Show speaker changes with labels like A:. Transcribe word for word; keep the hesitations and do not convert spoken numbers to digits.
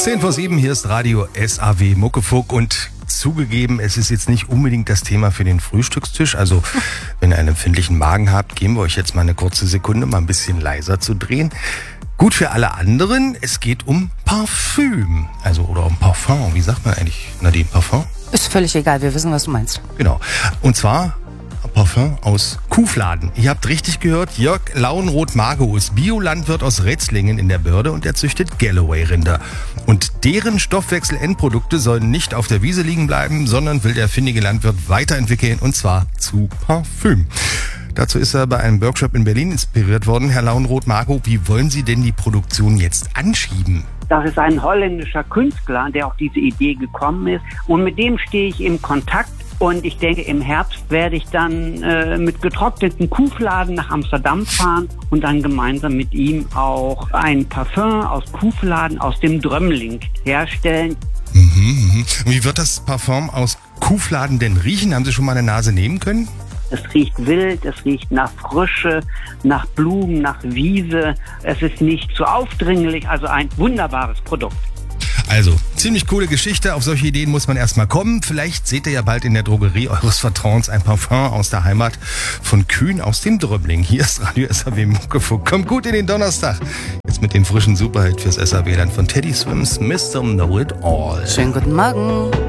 A: zehn vor sieben, hier ist Radio S A W Muckefuck und zugegeben, es ist jetzt nicht unbedingt das Thema für den Frühstückstisch. Also, wenn ihr einen empfindlichen Magen habt, geben wir euch jetzt mal eine kurze Sekunde, mal ein bisschen leiser zu drehen. Gut für alle anderen, es geht um Parfüm. Also, oder um Parfum. Wie sagt man eigentlich, Nadine? Parfum?
B: Ist völlig egal, wir wissen, was du meinst.
A: Genau. Und zwar Parfum aus Kuhfladen. Ihr habt richtig gehört, Jörg Lauenroth-Margo ist Biolandwirt aus Retzlingen in der Börde und er züchtet Galloway-Rinder. Und deren Stoffwechselendprodukte sollen nicht auf der Wiese liegen bleiben, sondern will der findige Landwirt weiterentwickeln und zwar zu Parfüm. Dazu ist er bei einem Workshop in Berlin inspiriert worden. Herr Lauenroth-Margo, wie wollen Sie denn die Produktion jetzt anschieben?
C: Das ist ein holländischer Künstler, der auf diese Idee gekommen ist. Und mit dem stehe ich im Kontakt. Und ich denke, im Herbst werde ich dann äh, mit getrockneten Kuhfladen nach Amsterdam fahren und dann gemeinsam mit ihm auch ein Parfum aus Kuhfladen aus dem Drömling herstellen.
A: Mhm, mh. Wie wird das Parfum aus Kuhfladen denn riechen? Haben Sie schon mal eine Nase nehmen können?
C: Es riecht wild, es riecht nach Frische, nach Blumen, nach Wiese. Es ist nicht zu aufdringlich, also ein wunderbares Produkt.
A: Also, ziemlich coole Geschichte. Auf solche Ideen muss man erstmal kommen. Vielleicht seht ihr ja bald in der Drogerie eures Vertrauens ein Parfum aus der Heimat von Kühen aus dem Drömling. Hier ist Radio S A W Muckefuck. Kommt gut in den Donnerstag. Jetzt mit dem frischen Superhit fürs S A W-Land von Teddy Swims, Mister Know It All.
B: Schönen guten Morgen.